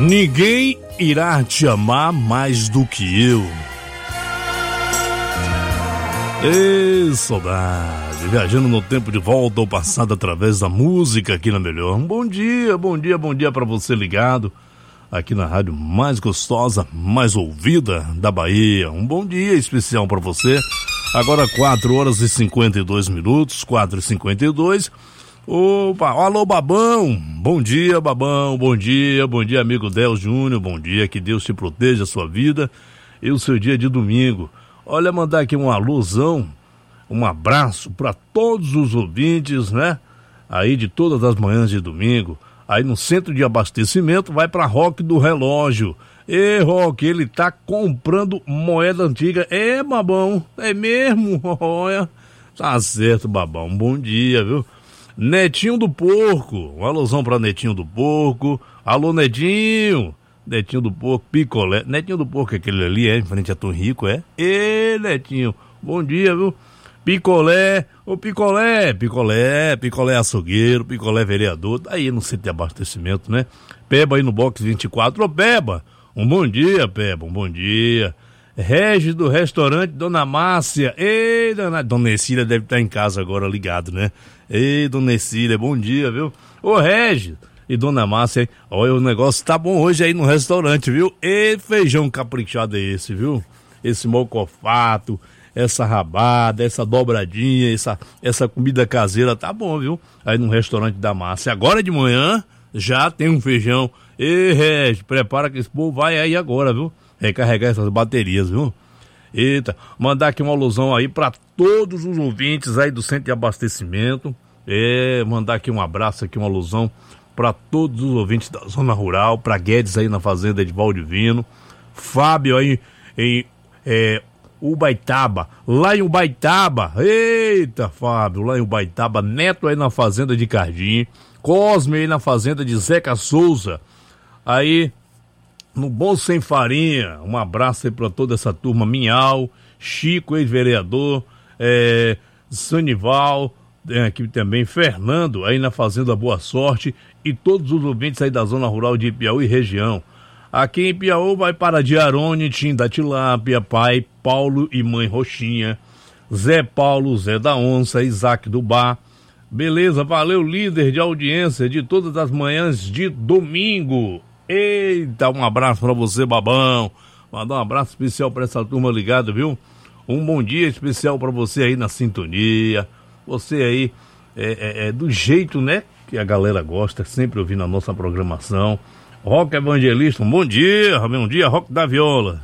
Ninguém irá te amar mais do que eu. Ei, saudade, viajando no tempo de volta ao passado através da música aqui na Melhor. Bom dia, bom dia, bom dia pra você ligado aqui na rádio mais gostosa, mais ouvida da Bahia. Um bom dia especial pra você. Agora 4h52, 4h52. Opa, alô Babão, bom dia Babão, bom dia amigo Del Júnior, bom dia, que Deus te proteja a sua vida e o seu dia de domingo. Olha, mandar aqui um alusão, um abraço para todos os ouvintes, né, aí de todas as manhãs de domingo, aí no centro de abastecimento, vai para Roque do Relógio. E Roque, ele tá comprando moeda antiga, Babão, é mesmo, olha, tá certo Babão, bom dia, viu? Netinho do Porco, uma alusão pra Netinho do Porco. Alô, Netinho do Porco, picolé. Netinho do Porco, aquele ali, em frente a Tom Rico, é? Ê, Netinho, bom dia, viu? Picolé, ô picolé açougueiro, picolé vereador, tá aí no centro de abastecimento, né? Peba aí no box 24, ô Peba, um bom dia, Peba, um bom dia. Regis do restaurante Dona Márcia. Ei, Dona Ercília deve estar em casa agora ligado, né? Ei, Dona Ercília, bom dia, viu? Ô, Regis e Dona Márcia, olha, o negócio tá bom hoje aí no restaurante, viu? E feijão caprichado é esse, viu? Esse mocofato, essa rabada, essa dobradinha, essa comida caseira, tá bom, viu? Aí no restaurante da Márcia. Agora de manhã já tem um feijão. Ei, Regis, prepara que esse povo vai aí agora, viu? Recarregar essas baterias, viu? Eita, mandar aqui uma alusão aí para todos os ouvintes aí do centro de abastecimento. Mandar aqui um abraço, aqui uma alusão para todos os ouvintes da zona rural, para Guedes aí na fazenda de Valdivino, Fábio aí em Ubaitaba, lá em Ubaitaba, eita Fábio, lá em Ubaitaba, Neto aí na fazenda de Cardim, Cosme aí na fazenda de Zeca Souza, aí no Bom Sem Farinha, um abraço aí pra toda essa turma, Minhal, Chico, ex-vereador, Sanival, aqui também, Fernando, aí na Fazenda Boa Sorte, e todos os ouvintes aí da zona rural de Piauí e região. Aqui em Piauí vai para Diarone, Tim da Tilápia, pai, Paulo e mãe Roxinha, Zé Paulo, Zé da Onça, Isaac do Bar. Beleza, valeu, líder de audiência de todas as manhãs de domingo. Eita, um abraço pra você, Babão. Mandar um abraço especial pra essa turma ligada, viu? Um bom dia especial pra você aí na sintonia. Você aí do jeito, né, que a galera gosta, sempre ouvindo a nossa programação. Roque Evangelista, um bom dia, Roque da Viola.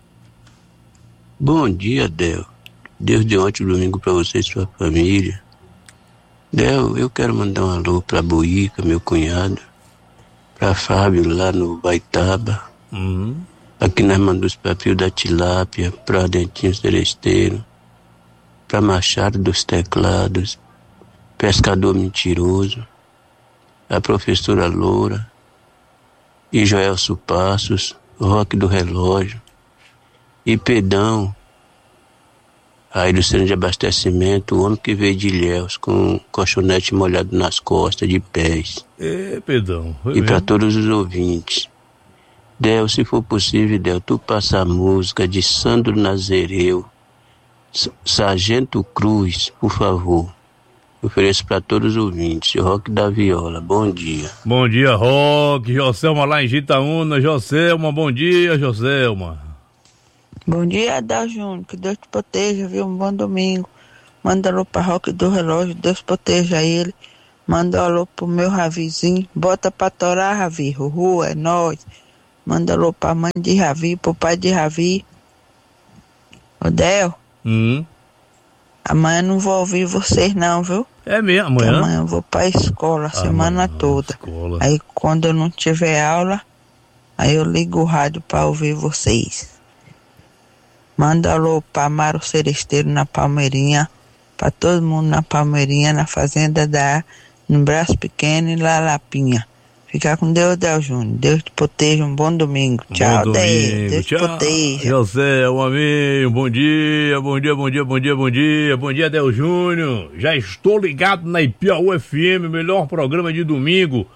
Bom dia, Del. Deus de ontem domingo pra você e sua família. Del, eu quero mandar um alô pra Boica, meu cunhado. Pra Fábio lá no Baitaba, aqui nós mandamos pra Pio da Tilápia, pra Dentinho Celesteiro, pra Machado dos Teclados, Pescador Mentiroso, a Professora Loura, e Joelso Passos, Roque do Relógio, e Pedão, aí do centro de abastecimento, o homem que veio de Ilhéus com um colchonete molhado nas costas, de pés. Pedão. E para todos os ouvintes. Del, se for possível, Del, tu passa a música de Sandro Nazereu, Sargento Cruz, por favor. Ofereço para todos os ouvintes. Roque da Viola, bom dia. Bom dia, Roque. Joselma lá em Gitaúna. Joselma, bom dia, Joselma. Bom dia, Del Júnior, que Deus te proteja, viu? Um bom domingo. Manda alô pra Roque do Relógio, Deus proteja ele. Manda alô pro meu Ravizinho, bota pra torar, Ravi, é nóis. Manda alô pra mãe de Ravi, pro pai de Ravi. Ô, Del, amanhã não vou ouvir vocês não, viu? É mesmo, amanhã? Porque amanhã eu vou pra escola a semana toda. Escola. Aí quando eu não tiver aula, aí eu ligo o rádio pra ouvir vocês. Manda alô pra Amaro Celesteiro na Palmeirinha, pra todo mundo na Palmeirinha, na Fazenda no Braço Pequeno e lá Lapinha. Fica com Deus, Del Júnior. Deus te proteja, um bom domingo. Tchau, bom domingo. Deus te proteja. José, um amigo, bom dia, bom dia, Del Júnior. Já estou ligado na Piauí FM, melhor programa de domingo.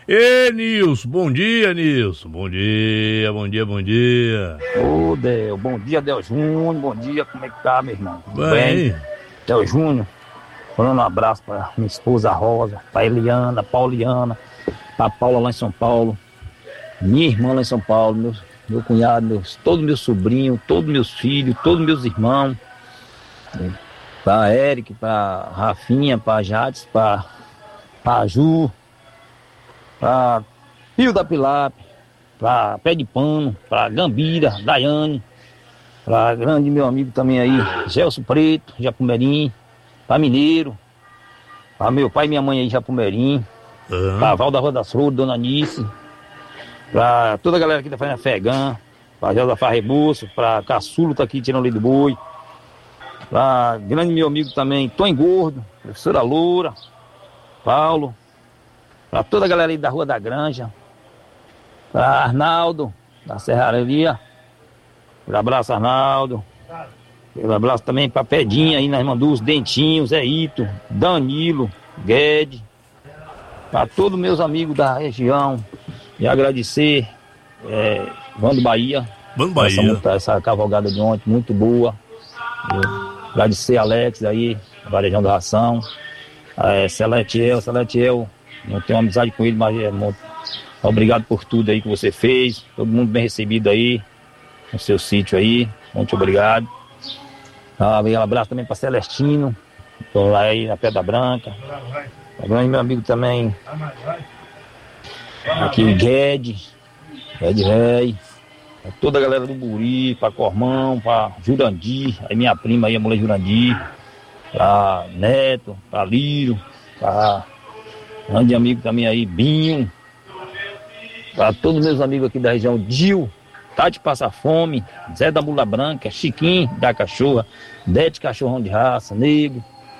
Ê, Nilson, bom dia, Nilson. Bom dia, bom dia, bom dia. Ô, Del, bom dia, Del Júnior, bom dia, como é que tá, meu irmão? Tudo Bem. Del Júnior, mandando um abraço pra minha esposa Rosa, pra Eliana, Pauliana, pra Paula lá em São Paulo, minha irmã lá em São Paulo, meu cunhado, todos meus sobrinhos, todos meus filhos, todos meus irmãos, pra Eric, pra Rafinha, pra Jades, pra Ju, pra Pio da Pilap, pra Pé de Pano, pra Gambira, Daiane, pra grande meu amigo também aí, Gelson Preto, Japumerim, pra Mineiro, pra meu pai e minha mãe aí, Japumerim, pra Val da Rua das Flores, Dona Nice, pra toda a galera que tá fazendo Fegã, pra Josafá Rebouço, pra Caçulo tá aqui tirando leite do boi, pra grande meu amigo também, Tom Gordo, professora Loura, Paulo, pra toda a galera aí da Rua da Granja, pra Arnaldo, da Serraria, um abraço, Arnaldo. Um abraço também pra Pedinha aí nas Mandus, Dentinho, Zé Ito, Danilo, Guedes, pra todos meus amigos da região. E agradecer, Vando Bahia. Vando Bahia. Essa cavalgada de ontem, muito boa. Agradecer Alex aí, Varejão da Ração. Celetiel, não tenho amizade com ele, mas obrigado por tudo aí que você fez. Todo mundo bem recebido aí, no seu sítio aí. Muito obrigado. Um abraço também para Celestino, estou lá aí na Pedra Branca. Meu amigo também, aqui Guedes Rei, toda a galera do Buri, para Cormão, para Jurandir, aí minha prima aí, a mulher Jurandir, para Neto, para Lírio, para grande amigo também aí, Binho, para todos os meus amigos aqui da região, Dil, Tati Passa Fome, Zé da Mula Branca, Chiquinho da Cachorra, Dete Cachorrão de Raça, Nego.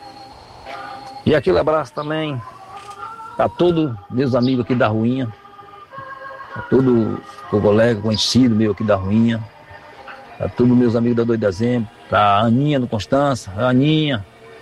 E aquele abraço também para todos meus amigos aqui da Ruinha, para todo o colega conhecido meu aqui da Ruinha, para todos meus amigos da 2 de dezembro, para Aninha no Constança, Aninha,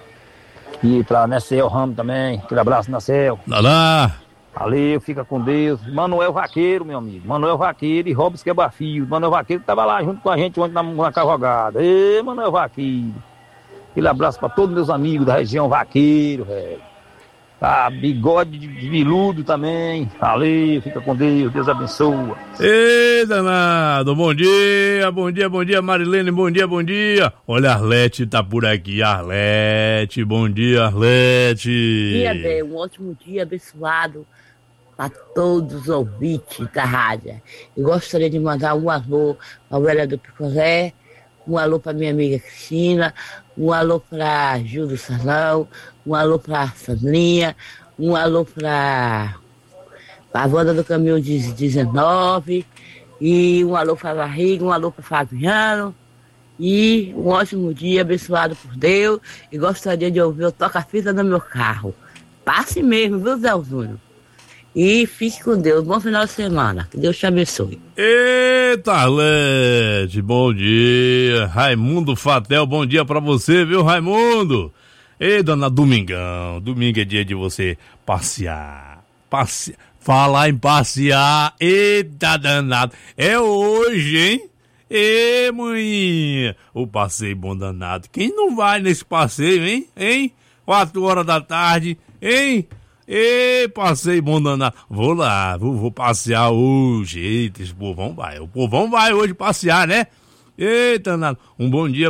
e para Nessel Ramos também, aquele abraço, Nessel. Lá. Valeu, fica com Deus. Manuel Vaqueiro, meu amigo. Manuel Vaqueiro e Robson Quebra-Fio. Manuel Vaqueiro estava lá junto com a gente ontem na cavalgada. Ê, Manuel Vaqueiro. Aquele abraço para todos meus amigos da região Vaqueiro, velho. Ah, Bigode de Viludo também. Valeu, fica com Deus. Deus abençoa. Ei, danado. Bom dia, Marilene. Bom dia. Olha, Arlete tá por aqui. Arlete, bom dia, Arlete. Bom dia, Bel. Um ótimo dia abençoado para todos os ouvintes da rádio. Eu gostaria de mandar um alô para o vereador Picolé, um alô para minha amiga Cristina, um alô para Júlio Salão, um alô para Sandrinha, um alô para a Wanda do Caminhão 19, e um alô para Barriga, um alô para Fabiano, e um ótimo dia abençoado por Deus, e gostaria de ouvir o toca-fita no meu carro. Passe mesmo, viu, Zé Júnior? E fique com Deus. Bom final de semana. Que Deus te abençoe. Eita, Arlete, bom dia. Raimundo Fatel, bom dia pra você, viu, Raimundo? Ei, dona Domingão, domingo é dia de você passear. Falar em passear, eita danado. É hoje, hein? Ê, maninha, o passeio bom danado. Quem não vai nesse passeio, hein? 4 horas da tarde, hein? Ei, passeio bom danado. Vou lá, vou passear hoje. Eita, esse povão vai. O povão vai hoje passear, né? Eita, danado. Um bom dia.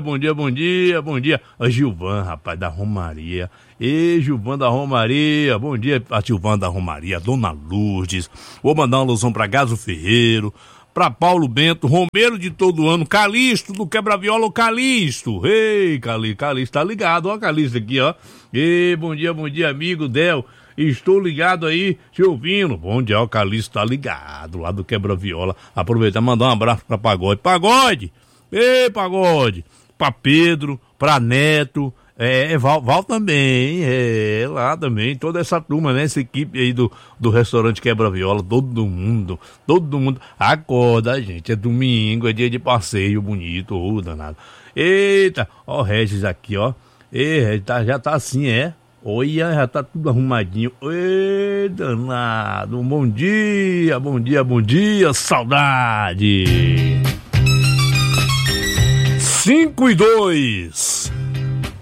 A Gilvan, rapaz, da Romaria. Ei, Gilvan da Romaria. Bom dia a Gilvan da Romaria, Dona Lourdes. Vou mandar uma alusão pra Gaso Ferreiro, pra Paulo Bento, Romero de todo ano, Calixto do Quebra-Viola, Calixto. Ei, Calixto, tá ligado, ó, Calixto aqui, ó. Ei, bom dia, amigo Del. Estou ligado aí, te ouvindo. Bom dia, o Calixto tá ligado, lá do Quebra-Viola. Aproveitar e mandar um abraço pra Pagode. Ei, Pagode. Pra Pedro, pra Neto, Val também, lá também. Toda essa turma, né, essa equipe aí do restaurante Quebra-Viola, todo mundo. Acorda, gente, é domingo, é dia de passeio bonito, danado. Eita, ó o Regis aqui, ó. Ei, Regis, já tá assim, Olha, já tá tudo arrumadinho. Ê, danado. Bom dia, bom dia, bom dia. Saudade. 5 e 2.